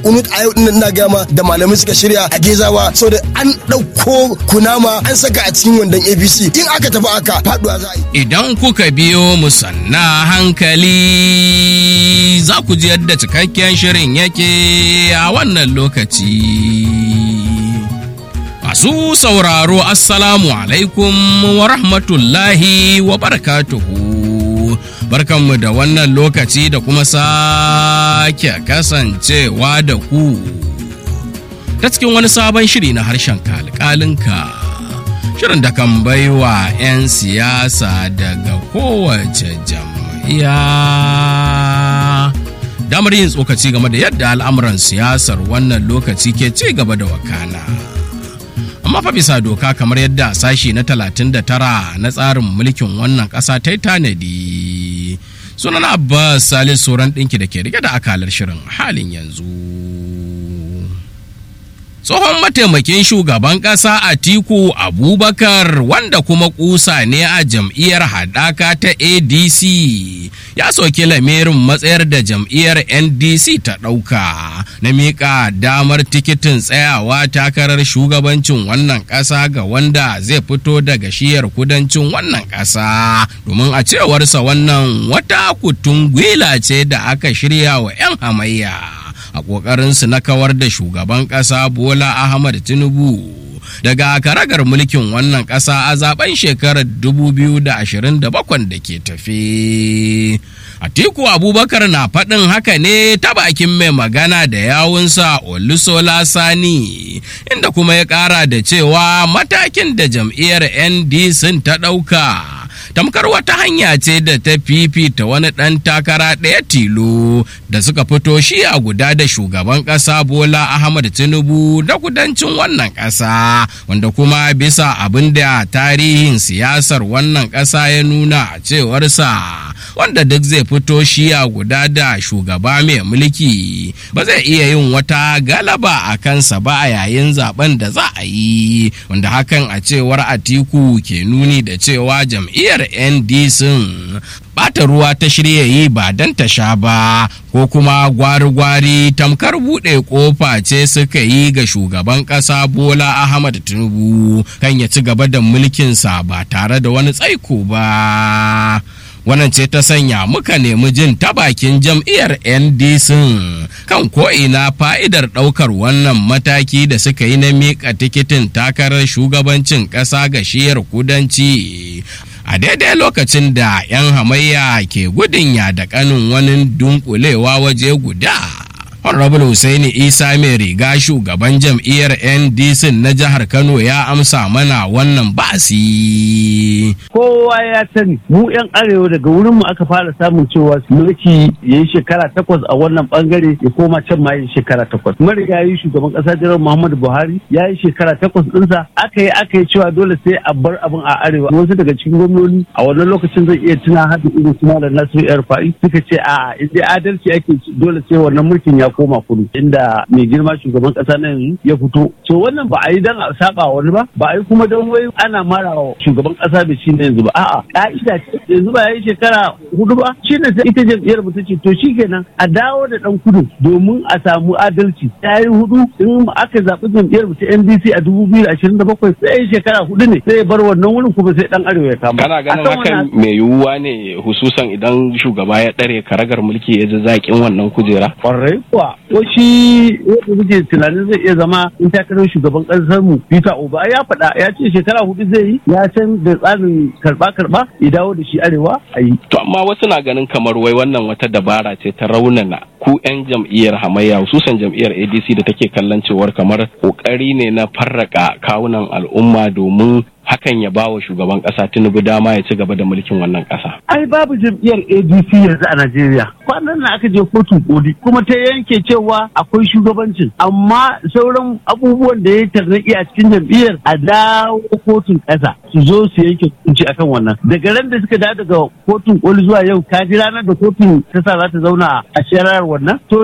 kunut a yau dinnan ina gama da malamai suka shirya a Gezawa saboda an ɗauko kunama an saka a cikin wandon APC in aka tafi aka faduwa za a yi. Idan kuka biyo mu sanna hankali za ku ji yadda cikakken shirin yake a wannan lokaci. Masu sauraro assalamu alaikum wa rahmatullahi wa barakatuhu. Barkanmu da wannan lokaci da kuma sake kasancewa da ku ta cikin wani sabon shiri na harshen alƙalinka. Shirin da kan baiwa 'yan siyasa daga kowace jam'iyya damar yin tsokaci game da yadda al'amuran siyasar wannan lokaci ke ci gaba da wakana. Amma fa bisa doka kamar yadda sashi na 39 na tsarin mulkin wannan ƙasa ta yi tanadi. Sunan Abbas Salisu Soran ɗinki da ke rike da akalar shirin halin yanzu. Tsohon mataimakin shugaban ƙasa Atiku Abubakar wanda kuma kusa ne a jam'iyyar haɗaka ta ADC ya soki lamirin matsayar da jam'iyyar NDC ta ɗauka na miƙa damar tikitin tsayawa takarar shugabancin wannan ƙasa ga wanda zai fito daga shiyar kudancin wannan ƙasa, domin a cewarsa wannan wata kutungwila ce da aka shirya wa 'yan hamayya a ƙoƙarinsu na kawar da shugaban ƙasa Bola Ahmad Tinubu daga karagar mulkin wannan ƙasa a zaben shekarar 2027 da ke tafe. Atiku Abubakar na faɗin haka ne ta bakin mai magana da yawunsa Olusola Sani, inda kuma ya ƙara da cewa matakin da jam'iyyar NDC ta ɗauka tamkar wata hanya ce da ta fifita wani ɗan takara ɗaya tilo da suka fito shi a guda da shugaban ƙasa Bola Ahmad Tinubu da kudancin wannan ƙasa, wanda kuma bisa abin da tarihin siyasar wannan ƙasa ya nuna a cewarsa wanda duk zai fito shi a guda da shugaba mai mulki ba zai iya yin wata galaba a kansa ba a yayin zaben da za a yi, wanda hakan a cewar Atiku ke nuni da cewa jam'iyyar NDC bata ruwa ta shirya yi ba don ta sha ba, ko kuma gwari-gwari tamkar buɗe ƙofa ce suka yi ga shugaban ƙasa Bola Ahmad Tinubu kan ya ci gaba da mulkinsa ba tare da wani tsaiko ba. Wannan ce ta sanya muka nemi jin ta bakin jam'iyyar NDC kan ko'ina fa'idar ɗaukar wannan mataki da suka yi na miƙa tikitin takarar shugabancin ƙasa ga shiyar kudanci a daidai lokacin da 'yan hamayya ke gudun ya da ƙanin wani dunkulewa waje guda. Honorable Hussaini Isa mai riga shugaban jam'iyyar NDC na jihar Kano ya amsa mana wannan basi. Kowa ya sani mu 'yan arewa daga wurin mu aka fara samun cewa mulki ya yi shekara 8 a wannan bangare ya koma can ma ya yi shekara 8. Marigayi shugaban kasa Jiran Muhammadu Buhari ya yi shekara 8 ɗinsa aka yi cewa dole sai a bar abin a arewa. Wasu daga cikin gwamnoni a wannan lokacin zai iya tuna hadu irin suna da Nasiru Erfa'i suka ce a'a in dai adalci ake dole sai wannan mulkin ya koma kudu inda mai girma shugaban kasa na yanzu ya fito. So wannan ba a yi dan a saba wani ba a yi kuma don wai ana mara wa shugaban kasa da shi na yanzu ba. A'a ka'ida ce yanzu ba ya yi shekara 4 ba, shi ne sai ita jam'iyyar mu ta ce to shikenan a dawo da dan kudu domin a samu adalci. Ya yi 4 in aka zaɓi jam'iyyar mu ta NDC a 2027 sai ya yi shekara 4 ne sai ya bar wannan wurin kuma sai dan arewa ya kama. Kana ganin hakan mai yiwuwa ne hususan idan shugaba ya ɗare karagar mulki ya ji zaƙin wannan kujera? Kwarai kuwa ko shi wanda muke tunanin zai iya zama in takarar shugaban ƙasar mu Peter Obi ya faɗa ya ce shekara 4 zai yi, ya san da tsarin karɓa ya dawo da shi arewa a yi. To amma wasu na ganin kamar wai wannan wata dabara ce ta raunana ku 'yan jam'iyyar hamayya hususan jam'iyyar ADC da take kallon cewar kamar kokari ne na farraka kawunan al'umma domin hakan ya bawa shugaban kasa Tinubu dama ya ci gaba da mulkin wannan kasa. Ai babu jam'iyyar ADC yanzu a Najeriya. Kwanan nan aka je kotun koli kuma ta yanke cewa akwai shugabancin, amma sauran abubuwan da ya tarnaki a cikin jam'iyyar a dawo kotun kasa su zo su yanke hukunci akan wannan. Daga ran da suka dawo daga kotun koli zuwa yau ka ji ranar da kotun ta sa za ta zauna a shari'ar wannan. To